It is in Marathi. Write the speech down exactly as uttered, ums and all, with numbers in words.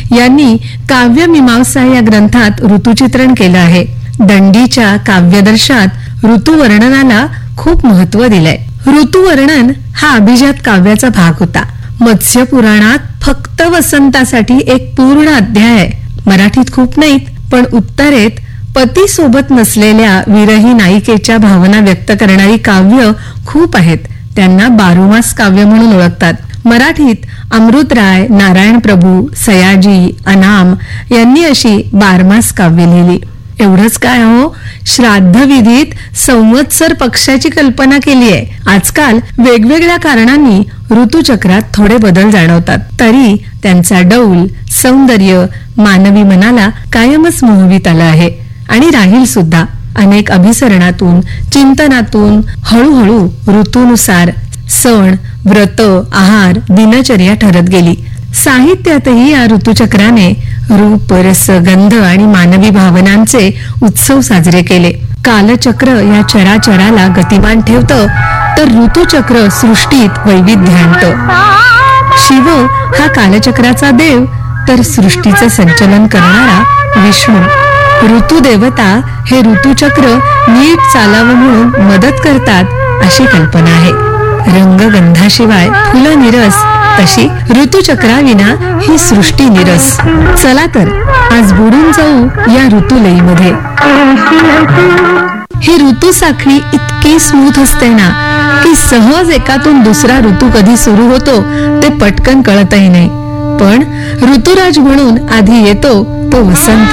यांनी काव्यमीमांसा या ग्रंथात ऋतुचित्रण केलं आहे. दंडीच्या काव्यदर्शात ऋतुवर्णनाला खूप महत्व दिलंय. ऋतुवर्णन हा अभिजात काव्याचा भाग होता. मत्स्य पुराणात फक्त वसंतासाठी एक पूर्ण अध्याय आहे. मराठीत खूप नाहीत, पण उत्तरेत पती सोबत नसलेल्या विरही नायिकेच्या भावना व्यक्त करणारी काव्य खूप आहेत. त्यांना बारोमास काव्य म्हणून ओळखतात. मराठीत अमृतराय, नारायण प्रभू, सयाजी, अनाम यांनी अशी बारमास काव्य लिहिली. एवढंच काय हो, श्राद्धविधीत संवत्सर पक्षाची कल्पना केली आहे. आजकाल वेगवेगळ्या कारणांनी ऋतुचक्रात थोडे बदल जाणवतात, तरी त्यांचा डौल, सौंदर्य मानवी मनाला कायमच मोहवीत आला आहे आणि राहील सुद्धा. अनेक अभिसरणातून, चिंतनातून हळूहळू ऋतूनुसार सण, व्रत, आहार, दिनचर्या ठरत गेली. साहित्यातही या ऋतुचक्राने रूप, रस, गंध आणि मानवी भावनांचे उत्सव साजरे केले. कालचक्र या चराचराला गतिमान ठेवतं, तर ऋतुचक्र सृष्टीत वैविध्य आणतं. शिव हा कालचक्राचा देव, तर सृष्टीचं संचलन करणारा विष्णू. ऋतुदेवता हे ऋतुचक्र नीट चालावं म्हणून मदत करतात अशी कल्पना आहे. रंगगंधाशिवाय फुलं निरस, तशी ऋतुचक्राविना ही सृष्टी निरस. चला तर आज बुडून जाऊ या ऋतुलयीमध्ये. ही ऋतू साखळी इतकी स्मूथ असते ना, की सहज एकातून दुसरा ऋतू कधी सुरू होतो ते पटकन कळतही नाही. पण ऋतुराज म्हणून आधी येतो तो वसंत.